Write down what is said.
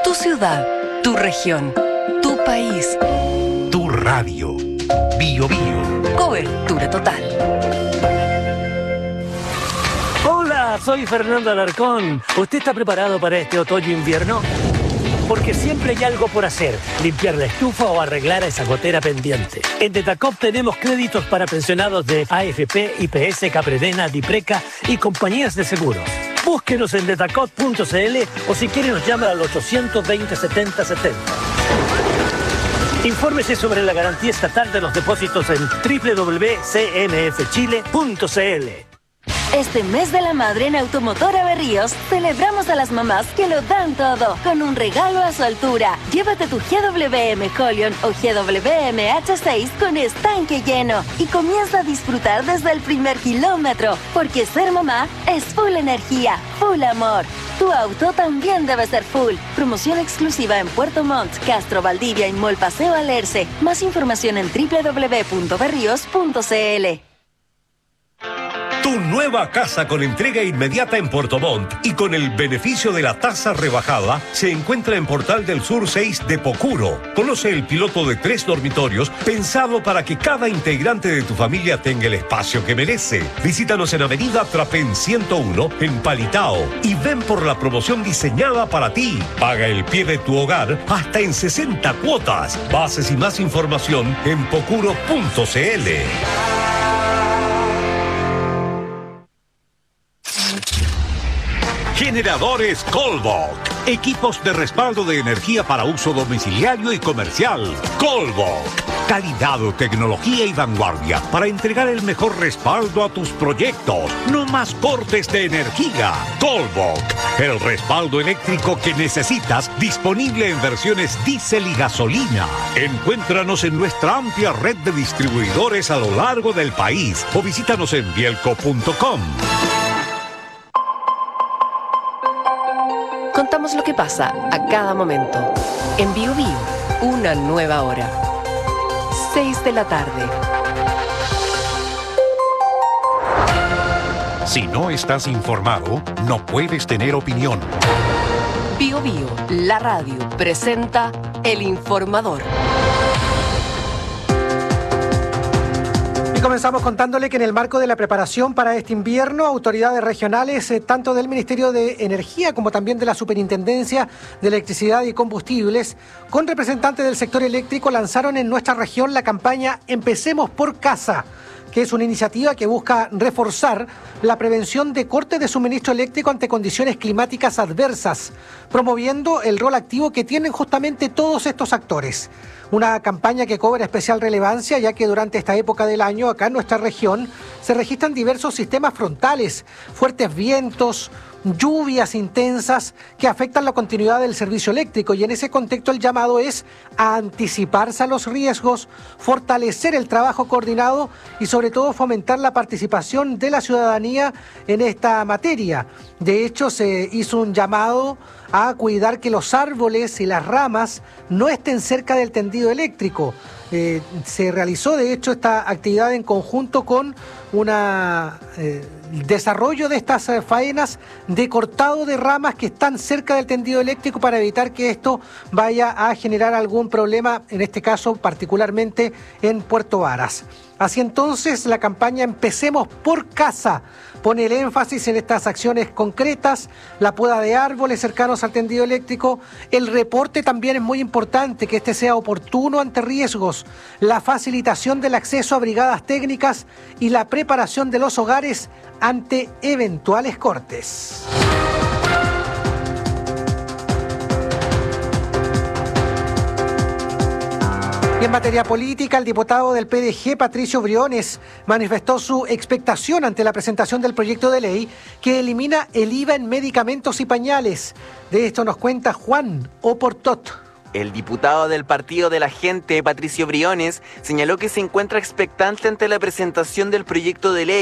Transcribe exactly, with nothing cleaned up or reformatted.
Tu ciudad, tu región, tu país. Tu radio. Bio Bio. Cobertura total. Hola, soy Fernando Alarcón. ¿Usted está preparado para este otoño-invierno? Porque siempre hay algo por hacer, limpiar la estufa o arreglar a esa gotera pendiente. En Detacop tenemos créditos para pensionados de A F P, I P S, Capredena, Dipreca y compañías de seguros. Búsquenos en detacop punto c l o si quiere nos llama al ochocientos veinte, setenta setenta. Infórmese sobre la garantía estatal de los depósitos en doble u doble u doble u punto c n f chile punto c l. Este mes de la madre en Automotora Berríos celebramos a las mamás que lo dan todo con un regalo a su altura. Llévate tu G W M Holion o G W M H seis con estanque lleno y comienza a disfrutar desde el primer kilómetro, porque ser mamá es full energía, full amor. Tu auto también debe ser full. Promoción exclusiva en Puerto Montt, Castro, Valdivia y Mall Paseo Alerce. Más información en doble u doble u doble u punto berríos punto c l. Tu nueva casa con entrega inmediata en Puerto Montt y con el beneficio de la tasa rebajada se encuentra en Portal del Sur seis de Pocuro. Conoce el piloto de tres dormitorios pensado para que cada integrante de tu familia tenga el espacio que merece. Visítanos en Avenida Trapén ciento uno en Palitao y ven por la promoción diseñada para ti. Paga el pie de tu hogar hasta en sesenta cuotas. Bases y más información en pocuro punto c l. Generadores Colbach. Equipos de respaldo de energía para uso domiciliario y comercial. Colbach. Calidad, tecnología y vanguardia para entregar el mejor respaldo a tus proyectos. No más cortes de energía. Colbach. El respaldo eléctrico que necesitas, disponible en versiones diésel y gasolina. Encuéntranos en nuestra amplia red de distribuidores a lo largo del país o visítanos en bielco punto com. Contamos lo que pasa a cada momento. En Bio Bio, una nueva hora. seis de la tarde. Si no estás informado, no puedes tener opinión. Bio Bio, la radio, presenta El Informador. Y comenzamos contándole que en el marco de la preparación para este invierno, autoridades regionales, eh, tanto del Ministerio de Energía como también de la Superintendencia de Electricidad y Combustibles, con representantes del sector eléctrico, lanzaron en nuestra región la campaña Empecemos por Casa, que es una iniciativa que busca reforzar la prevención de cortes de suministro eléctrico ante condiciones climáticas adversas, promoviendo el rol activo que tienen justamente todos estos actores. Una campaña que cobra especial relevancia, ya que durante esta época del año, acá en nuestra región, se registran diversos sistemas frontales, fuertes vientos, lluvias intensas que afectan la continuidad del servicio eléctrico, y en ese contexto el llamado es a anticiparse a los riesgos, fortalecer el trabajo coordinado y sobre todo fomentar la participación de la ciudadanía en esta materia. De hecho, se hizo un llamado a cuidar que los árboles y las ramas no estén cerca del tendido eléctrico. Eh, se realizó de hecho esta actividad en conjunto con una eh, desarrollo de estas eh, faenas de cortado de ramas que están cerca del tendido eléctrico para evitar que esto vaya a generar algún problema, en este caso particularmente en Puerto Varas. Así entonces, la campaña Empecemos por Casa pone el énfasis en estas acciones concretas, la poda de árboles cercanos al tendido eléctrico, el reporte también es muy importante, que este sea oportuno ante riesgos, la facilitación del acceso a brigadas técnicas y la preparación de los hogares ante eventuales cortes. Y en materia política, el diputado del P D G, Patricio Briones, manifestó su expectación ante la presentación del proyecto de ley que elimina el I V A en medicamentos y pañales. De esto nos cuenta Juan Oportot. El diputado del Partido de la Gente, Patricio Briones, señaló que se encuentra expectante ante la presentación del proyecto de ley